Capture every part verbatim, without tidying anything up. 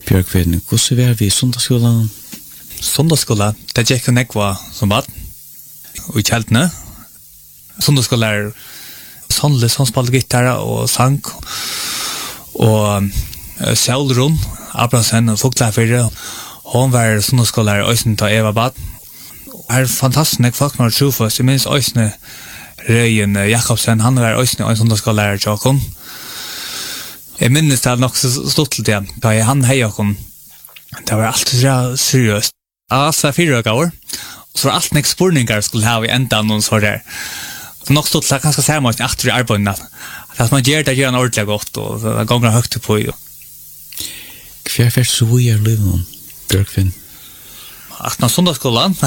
Björkveden, hvordan var vi i sundagsskolen? Sundagsskolen, det gikk en ekva som bad, og i kjeltene. Sundagsskolen er sannlig som spalte gitarra og sang, og Sjælrun, Abrahamsen og Fogtlafyrre, hun var sundagsskolen i Øysten til Eva bad. Her er fantastisk nek folk når trofast, jeg minns Øysten Røyen Jakobsen, han var Øysten i sundagsskolen i Tjåkon. Jeg minnes det nok så stort til det, da jeg han hei okkom. Det var alt så seriøst. Altså fire år, så var alt nek spurningar skulle ha i enda noen så der. Det nok stort til ganske særmål etter i arbeidene. At man gjør det gjør en ordentlig godt, og det ganger høyt på. Hva er først så hvor er livet, Björkveden? At når sundagsskolen,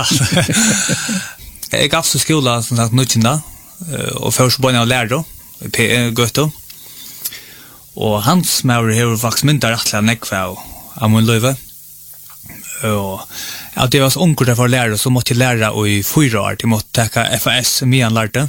jeg gav så skola, som sagt, nødkjenda, og først begynner å lære, i Gøto. Og hans maur har faktisk mindre rettelig nekva av min løyve. Og ja, det var så unger for å lære, så måtte jeg lære i fyra år. De måtte teka F A S, mye han lærte.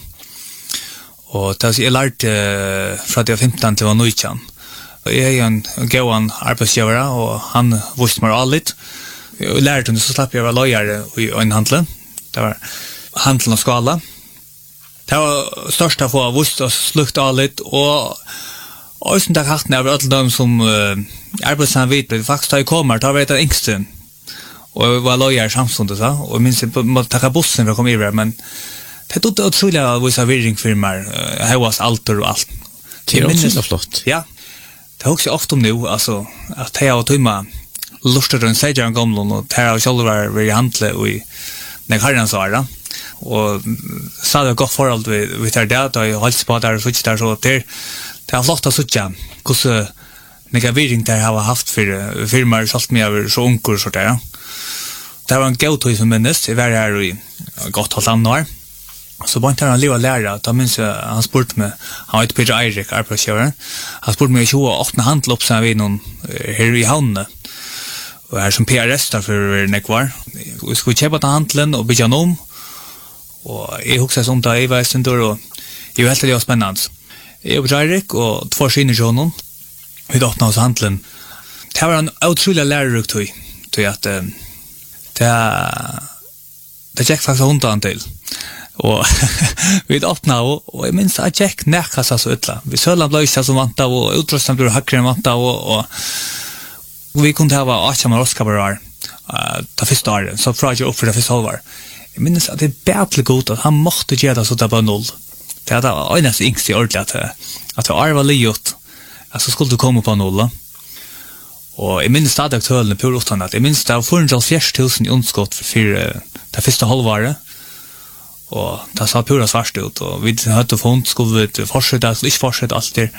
Og jeg lærte fra det var femten til var nøytjan. Og jeg er en gøyan arbeidsgjøvere, og han visste meg all litt. Jeg lærte henne, så slapp jeg å være løyere i øynhandle. Det var handelen og skala. Det var størst av å få visst og slukt all litt, og og sånn der hatten av alle dem som uh, arbeidssammer vidt, faktisk da jeg kommer, da var jeg den yngste. Og jeg var løyer samstående, så, og jeg minns jeg måtte takke bussen for å komme over, men det er utrolig å vise virring for meg, uh, høyest alter og alt. Det er også så flott. Ja, det er også ofte om nå, altså, at jeg har tøyma lustet rundt seg en gamle, og det har selv vært i handle og i den herrens året. Og så hadde jeg godt forhold ved det der, da jeg holdt på der og sånt der, så det Det er flott å suttja, hvordan nega virring der har haft for firmaer, salt mye av så unger og så der. Det var en gautøy som minnes, jeg var her i godt halvt annet år. Så bare han livet å lære, da minns jeg, han spurte meg, han var ikke Peter Eirik, arbeidsgjøren, han spurte meg ikke å åpne handel opp seg ved noen her i havnene. Og her som P R S der for nekvar. Vi skulle kjøpe til handelen og bygge den om, og jeg husker sånn da jeg var i stundur, og jeg var helt det var spennende. Jeg og Eirik og två skiner til honom. Vi åpnet oss handelen. Det var en utrolig læreruk tøy, tøy at uh, det, det gikk faktisk hundan til. Og vi åpnet og, og jeg minns at jeg gikk nekka seg så ytla. Vi søla ble ikke som vant av, og utrustet ble hakkere vant av, og, og vi kunne ha akjammer oskabarar uh, det første året, så fra jeg opp for det første halvår. Jeg minns at det er bedre godt at han måtte gjøre det så det var null. Det er det øyneste yngst i ordentlig at, at det var livet, at så skulle du komme på nolla. Og jeg minns stadig aktørene på Rotan, at jeg minns det var fire hundre og fjers tusen i ondskott for det første halvåret, og det sa pura svarst ut, og vi hadde fond, skulle vi fortsette, skulle ikke fortsette alt der.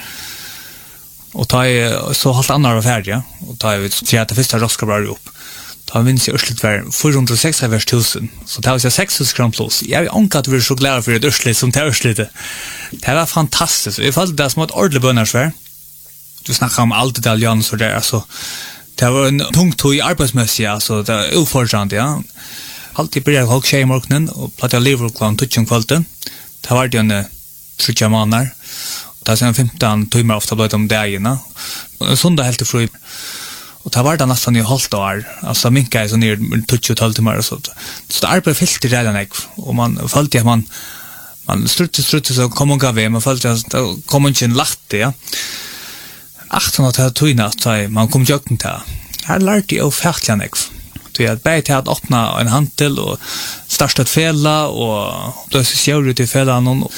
Og da jeg så halvt andre var ferdig, ja, og da jeg sier at det første raskere var opp, da minns jeg Ørslet var fire hundre og seksogfyrre tusen, så det var seks tusen kroner pluss. Jeg vil anke at vi var så glad for et Ørslet som det Ørslet. Det var fantastisk. Jeg følte det som et ordentlig bønnersvær. Du snakket om alt det der, Jan, så det, altså, det var en tung tog i arbeidsmessig, altså, det var utfordrende, ja. Alltid blir jeg holdt skje i morgenen, og platt jeg livet klant tutsjen kvalitet. Det var det en trutja måneder. Det var femten timer ofte ble det om dagene. Sondag helt til fru. Og det var det nesten i halvt år, altså minket jeg så ned tjueto tolv timer og sånt. Så det arbeidet fyllt i redan jeg, og man følte at man, man strutte, strutte, så kom man gav ved, man følte at det kom ikke en latte, ja. achthundert til tøyne at man kom jøkken til. Her lærte jeg jo fætlig an jeg. Det er bare til at åpne en handel og starte et fela, og det er så sjøret i fela noen.